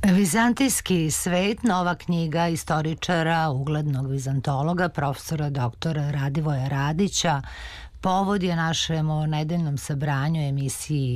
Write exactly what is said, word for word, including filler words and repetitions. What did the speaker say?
Vizantijski svet, nova knjiga istoričara, uglednog vizantologa, profesora doktora Radivoja Radića, povod je našem nedeljnom sabranju emisiji